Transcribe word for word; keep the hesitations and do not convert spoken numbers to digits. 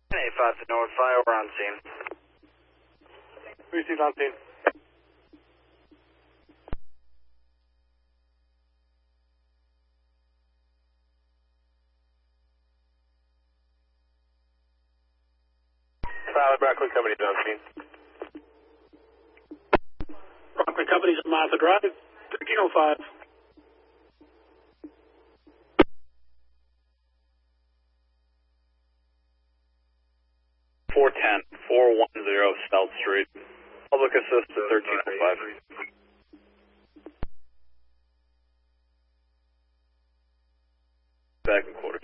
eight five to North Fire, we're on scene. Received on scene. Pilot Rockland Company's on scene. Rockland Company's on Martha Drive, thirteen oh five. four ten, four one zero South Street. Public assist to thirteen oh five. Back and quarter.